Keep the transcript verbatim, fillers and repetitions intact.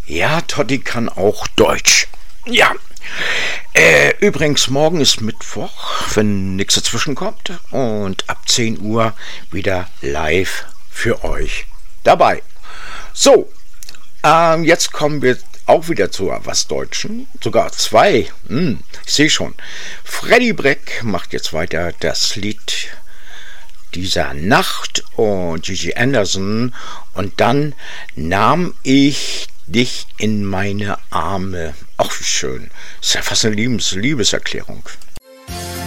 Ja, Totti kann auch Deutsch. Ja. Äh, übrigens, morgen ist Mittwoch, wenn nichts dazwischen kommt. Und ab zehn Uhr wieder live für euch dabei. So, ähm, jetzt kommen wir auch wieder zu was Deutschen. Sogar zwei. Hm, ich sehe schon. Freddie Breck macht jetzt weiter das Lied dieser Nacht und Gigi Anderson. Und dann nahm ich dich in meine Arme. Ach, wie schön. Ist ja fast eine Liebes- Liebeserklärung.